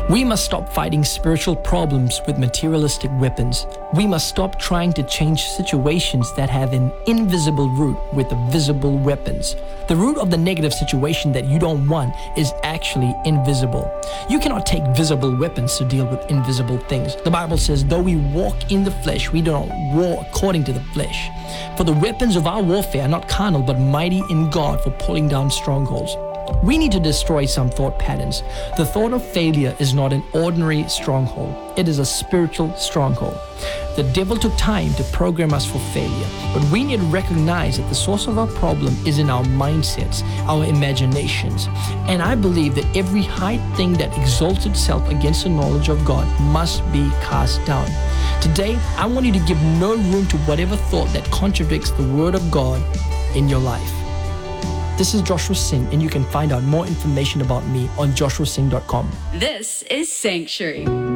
We must stop fighting spiritual problems with materialistic weapons. We must stop trying to change situations that have an invisible root with the visible weapons. The root of the negative situation that you don't want is actually invisible. You cannot take visible weapons to deal with invisible things. The Bible says, though we walk in the flesh, we do not war according to the flesh. For the weapons of our warfare are not carnal, but mighty in God for pulling down strongholds. We need to destroy some thought patterns. The thought of failure is not an ordinary stronghold. It is a spiritual stronghold. The devil took time to program us for failure, but we need to recognize that the source of our problem is in our mindsets, our imaginations. And I believe that every high thing that exalts itself against the knowledge of God must be cast down. Today, I want you to give no room to whatever thought that contradicts the Word of God in your life. This is Joshua Singh, and you can find out more information about me on joshuasingh.com. This is Sanctuary.